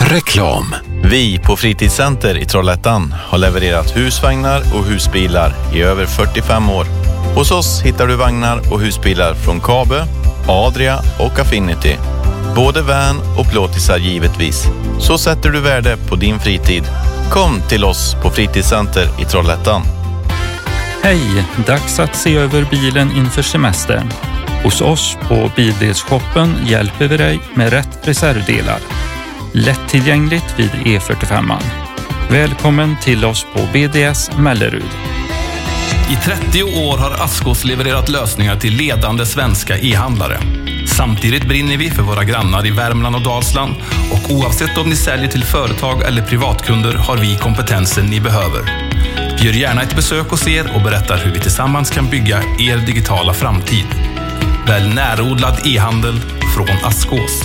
Reklam. Vi på Fritidscenter i Trollhättan har levererat husvagnar och husbilar i över 45 år. Hos oss hittar du vagnar och husbilar från Kabe, Adria och Affinity. Både van och plåtisar givetvis. Så sätter du värde på din fritid. Kom till oss på Fritidscenter i Trollhättan. Hej, dags att se över bilen inför semestern. Hos oss på Bildelsshoppen hjälper vi dig med rätt reservdelar. Lättillgängligt vid E45. Välkommen till oss på BDS Mellerud. I 30 år har Askås levererat lösningar till ledande svenska e-handlare. Samtidigt brinner vi för våra grannar i Värmland och Dalsland, och oavsett om ni säljer till företag eller privatkunder har vi kompetensen ni behöver. Gör gärna ett besök hos er och berättar hur vi tillsammans kan bygga er digitala framtid. Välj närodlad e-handel från Askås.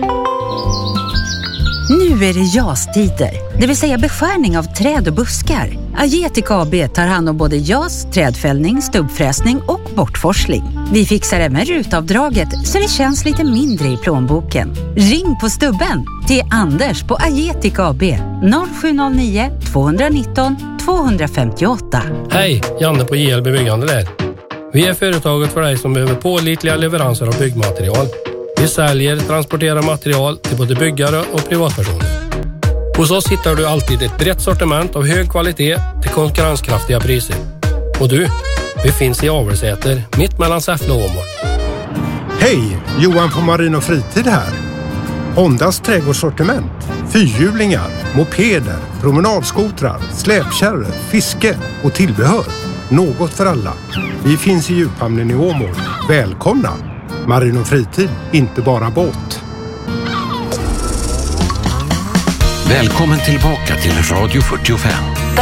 Nu är det jastider, det vill säga beskärning av träd och buskar. Agetic AB tar hand om både jas, trädfällning, stubbfräsning och bortforsling. Vi fixar även rutavdraget så det känns lite mindre i plånboken. Ring på stubben till Anders på Agetic AB 0709 219 258. Hej, Janne på JLB Byggande där. Vi är företaget för dig som behöver pålitliga leveranser av byggmaterial. Vi säljer, transporterar material till både byggare och privatpersoner. Hos oss hittar du alltid ett brett sortiment av hög kvalitet till konkurrenskraftiga priser. Och du, vi finns i Avelsäter, mitt mellan Säffle och Åmål. Hej, Johan på Marin och Fritid här. Hondas trädgårdssortiment, fyrhjulingar, mopeder, promenadskotrar, släpkärror, fiske och tillbehör. Något för alla. Vi finns i djuphamnen i Åmål. Välkomna! Marin och Fritid, inte bara båt. Välkommen tillbaka till Radio 45.